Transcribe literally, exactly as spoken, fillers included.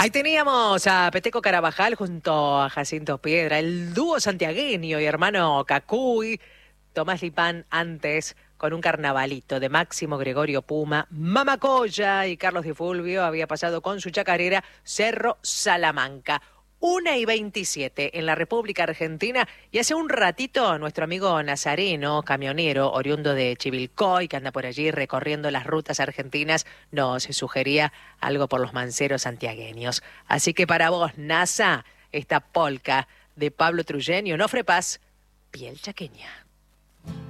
Ahí teníamos a Peteco Carabajal junto a Jacinto Piedra, el dúo santiagueño y hermano Cacuy, Tomás Lipán antes con un carnavalito de Máximo Gregorio Puma, Mamacoya y Carlos Di Fulvio había pasado con su chacarera Cerro Salamanca. Una y veintisiete en la República Argentina y hace un ratito nuestro amigo Nazareno, camionero, oriundo de Chivilcoy, que anda por allí recorriendo las rutas argentinas, nos sugería algo por los manceros santiagueños. Así que para vos, Nasa, esta polca de Pablo Truyen y Onofre Paz, Piel Chaqueña.